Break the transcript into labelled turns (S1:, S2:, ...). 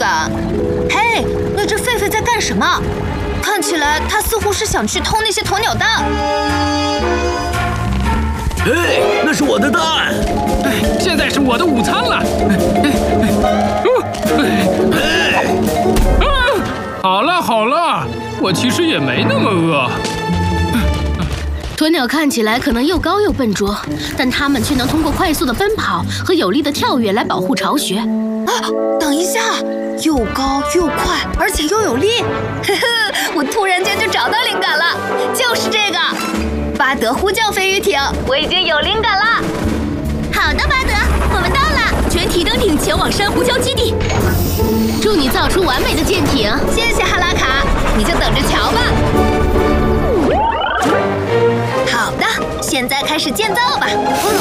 S1: 感。嘿，那只狒狒在干什么？看起来它似乎是想去偷那些鸵鸟蛋。
S2: 嘿，那是我的蛋！
S3: 现在是我的午餐了。好了好了，我其实也没那么饿。
S4: 鸵鸟看起来可能又高又笨拙，但它们却能通过快速的奔跑和有力的跳跃来保护巢穴。
S1: 啊，等一下，又高又快，而且又有力。呵呵，我突然间就找到灵感了，就是这个。巴德呼叫飞鱼艇，我已经有灵感了。
S5: 好的，巴德，我们到了，全体登艇前往珊瑚礁基地。
S4: 祝你造出完美的舰艇。
S1: 谢谢哈拉卡，你就等着瞧吧。好的，现在开始建造吧。